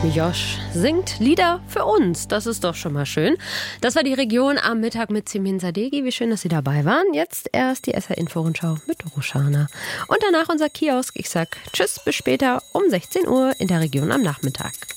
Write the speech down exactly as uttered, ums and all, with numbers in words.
Josh singt Lieder für uns. Das ist doch schon mal schön. Das war die Region am Mittag mit Simin Sadeghi. Wie schön, dass Sie dabei waren. Jetzt erst die S R-Info-Rundschau mit Roshana. Und danach unser Kiosk. Ich sag Tschüss, bis später um sechzehn Uhr in der Region am Nachmittag.